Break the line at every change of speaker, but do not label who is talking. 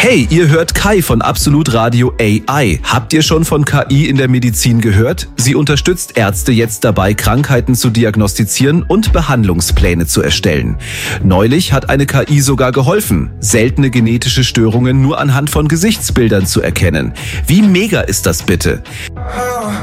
Hey, ihr hört Kai von Absolut Radio AI. Habt ihr schon von KI in der Medizin gehört? Sie unterstützt Ärzte jetzt dabei, Krankheiten zu diagnostizieren und Behandlungspläne zu erstellen. Neulich hat eine KI sogar geholfen, seltene genetische Störungen nur anhand von Gesichtsbildern zu erkennen. Wie mega ist das bitte?